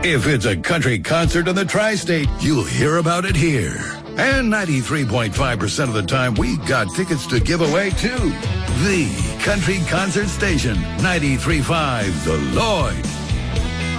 If it's a country concert in the tri-state, you'll hear about it here. And 93.5% of the time, we got tickets to give away, too. The Country Concert Station, 93.5 The Lloyd.